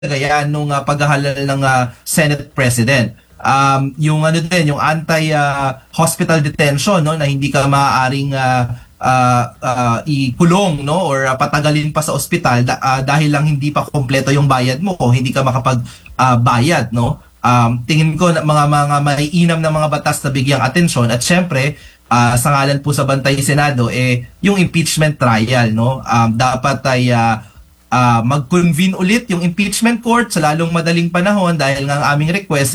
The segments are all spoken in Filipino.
Gaya nung paghahalal ng Senate President. Yung ano din, yung anti-hospital detention, no, na hindi ka maaaring ikulong, no, or patagalin pa sa ospital dahil lang hindi pa kompleto yung bayad mo o hindi ka makapag-bayad, no. Tingin ko na mga maiinam na mga batas na bigyang atensyon at syempre sa ngalan po sa Bantay Senado yung impeachment trial, no, dapat ay mag-convene ulit yung impeachment court sa lalong madaling panahon dahil nga ang aming request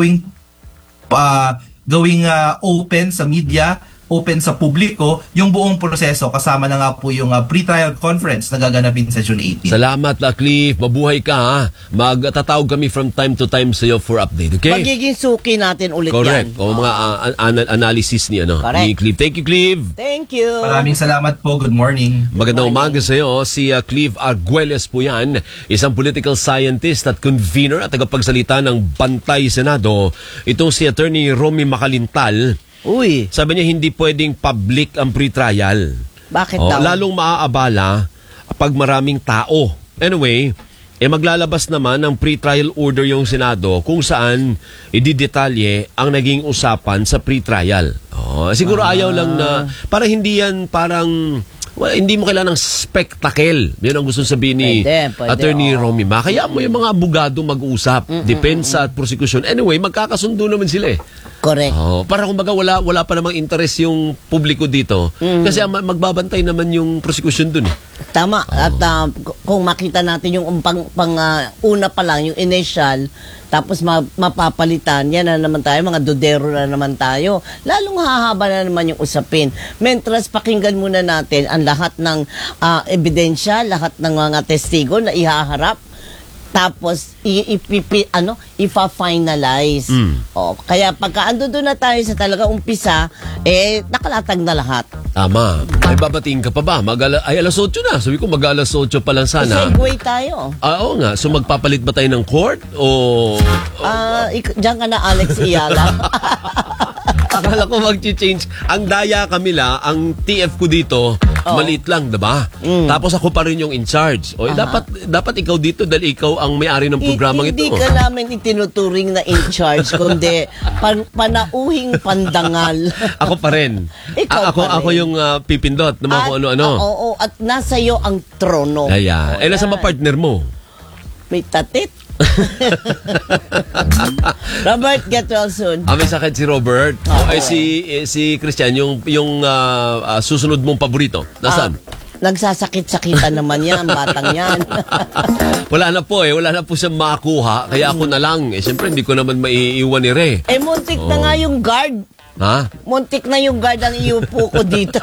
gawing open sa media, open sa publiko yung buong proseso kasama na nga po yung pre-trial conference na gaganapin sa June 18. Salamat, Cliff. Mabuhay ka, ha? Magtatawag kami from time to time sa iyo for update, okay? Magiging suki natin ulit. Correct. Yan. O mga analysis ni Cliff. Thank you, Cliff. Thank you. Maraming salamat po. Good morning. Magandang umaga sa iyo. Si Cliff Arguelles po yan, isang political scientist at convener at tagapagsalita ng Bantay Senado. Itong si Attorney Romy Macalintal. Uy. Sabi niya hindi pwedeng public ang pre-trial. Bakit daw? Lalong maaabala pag maraming tao. Anyway, maglalabas naman ng pre-trial order yung Senado kung saan ididetalye ang naging usapan sa pre-trial. Siguro ayaw lang na, para hindi yan parang, hindi mo kailangan ng spectacle. Yun ang gusto sabihin ni Attorney Romy Ma. Kaya mo yung mga abogado mag-usap. Depensa at prosecution. Anyway, magkakasundo naman sila Correct. Para kumbaga wala pa namang interest yung publiko dito. Kasi magbabantay naman yung prosecution dun. Tama. At kung makita natin yung una pa lang, yung initial, tapos mapapalitan, yan na naman tayo, mga dudero na naman tayo. Lalong hahaba na naman yung usapin. Mentras, pakinggan muna natin ang lahat ng ebidensya, lahat ng mga testigo na ihaharap. Tapos ipa-finalize. Kaya pagka ando doon na tayo sa talaga umpisa, nakalatag na lahat. Tama. May babatiin ka pa ba? Alas 8 na. Sabi ko alas 8 pa lang sana. Segue tayo. Oo nga. So magpapalit ba tayo ng court? Diyan ka na, Alex Iyala. Akala ko mag-change. Ang daya Camila, ang TF ko dito, maliit lang, diba? Tapos ako pa rin yung in charge. Dapat ikaw dito dahil ikaw ang may-ari ng programang ito. Hindi ka namin itinuturing na in charge, kundi panauhing pandangal. Ako pa rin. Ako yung pipindot na mga kung ano-ano. Oo, at nasa iyo ang trono. Nasa partner mo? May tatit. Robert, get well soon. May sakit si Robert. Si Christian, yung susunod mong paborito. Nasaan? Nagsasakit-sakitan naman yan, batang yan. Wala na po siyang makuha. Kaya ako na lang. Siyempre, hindi ko naman maiiwan ni Re. Muntik na nga yung guard. Ha? Muntik na yung guard ang iupo ko dito.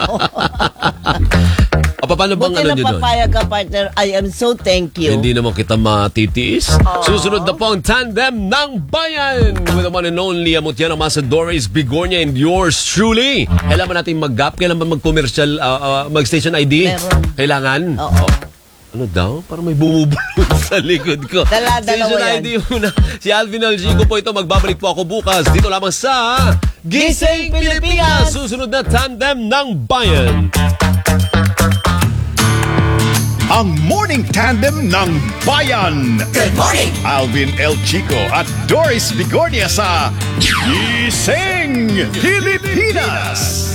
Paano bang buti na papayag ka, partner. I am so thank you. Hindi naman kita matitiis. Susunod na po ang tandem ng bayan with the one and only Amutiana Masa, Doris Bigornia, and yours truly. Kailangan natin mag-gap? Kailangan ba mag-commercial, mag-station ID? Meron. Kailangan? Oo. Ano daw? Parang may bumubulot sa likod ko. Dalawa yan. ID muna. Si Alvin Algico po ito. Magbabalik po ako bukas. Dito lamang sa Gising Pilipinas. Susunod na tandem ng bayan. Ang Morning Tandem ng Bayan. Good morning! Alvin El Chico at Doris Bigornia sa Gising Pilipinas.